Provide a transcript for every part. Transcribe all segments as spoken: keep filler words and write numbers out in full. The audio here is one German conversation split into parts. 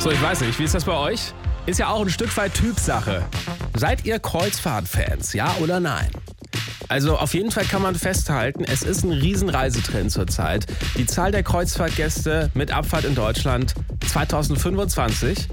So, ich weiß nicht, wie ist das bei euch? Ist ja auch ein Stück weit Typsache. Seid ihr Kreuzfahrt-Fans, ja oder nein? Also auf jeden Fall kann man festhalten, es ist ein Riesenreisetrend zurzeit. Die Zahl der Kreuzfahrtgäste mit Abfahrt in Deutschland zwanzig fünfundzwanzig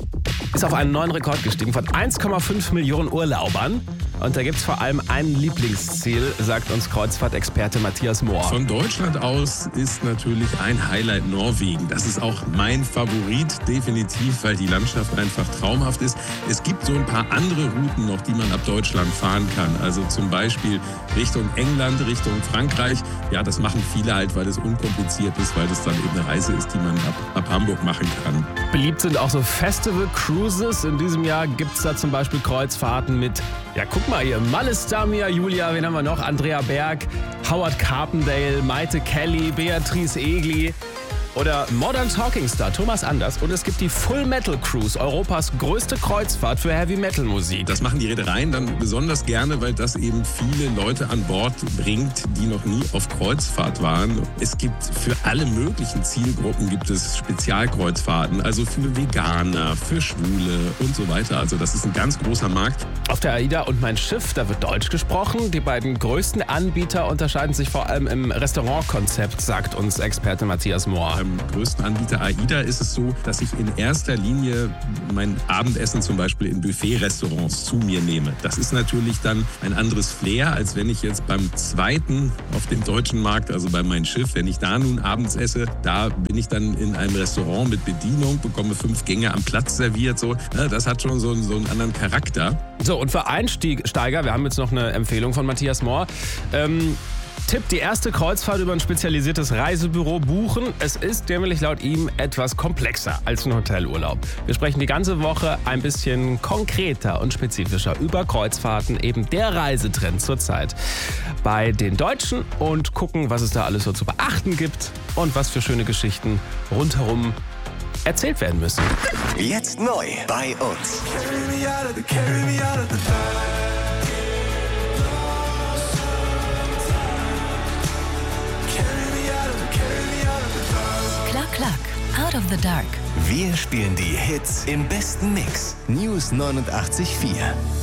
ist auf einen neuen Rekord gestiegen von eins Komma fünf Millionen Urlaubern. Und da gibt es vor allem ein Lieblingsziel, sagt uns Kreuzfahrtexperte Matthias Mohr. Von Deutschland aus ist natürlich ein Highlight Norwegen. Das ist auch mein Favorit, definitiv, weil die Landschaft einfach traumhaft ist. Es gibt so ein paar andere Routen noch, die man ab Deutschland fahren kann. Also zum Beispiel Richtung England, Richtung Frankreich. Ja, das machen viele halt, weil es unkompliziert ist, weil das dann eben eine Reise ist, die man ab, ab Hamburg machen kann. Beliebt sind auch so Festival-Cruises. In diesem Jahr gibt es da zum Beispiel Kreuzfahrten mit, ja guck mal hier, Malis Damia, Julia, wen haben wir noch? Andrea Berg, Howard Carpendale, Maite Kelly, Beatrice Egli oder Modern Talking Star Thomas Anders. Und es gibt die Full Metal Cruise, Europas größte Kreuzfahrt für Heavy Metal Musik. Das machen die Reedereien dann besonders gerne, weil das eben viele Leute an Bord bringt, die noch nie auf Kreuzfahrt waren. Es gibt für alle möglichen Zielgruppen gibt es Spezialkreuzfahrten, also für Veganer, für Schwule und so weiter. Also das ist ein ganz großer Markt. Auf der AIDA und Mein Schiff, da wird Deutsch gesprochen. Die beiden größten Anbieter unterscheiden sich vor allem im Restaurantkonzept, sagt uns Experte Matthias Mohr. Beim größten Anbieter AIDA ist es so, dass ich in erster Linie mein Abendessen zum Beispiel in Buffet-Restaurants zu mir nehme. Das ist natürlich dann ein anderes Flair, als wenn ich jetzt beim zweiten auf dem deutschen Markt, also bei Mein Schiff, wenn ich da nun abends esse, da bin ich dann in einem Restaurant mit Bedienung, bekomme fünf Gänge am Platz serviert. So. Das hat schon so, so einen anderen Charakter. So, und für Einsteiger, wir haben jetzt noch eine Empfehlung von Matthias Mohr, ähm, Tipp, die erste Kreuzfahrt über ein spezialisiertes Reisebüro buchen. Es ist nämlich laut ihm etwas komplexer als ein Hotelurlaub. Wir sprechen die ganze Woche ein bisschen konkreter und spezifischer über Kreuzfahrten, eben der Reisetrend zurzeit bei den Deutschen, und gucken, was es da alles so zu beachten gibt und was für schöne Geschichten rundherum erzählt werden müssen. Jetzt neu bei uns. Klack, klack, out of the dark. Wir spielen die Hits im besten Mix. News neunundachtzig Komma vier.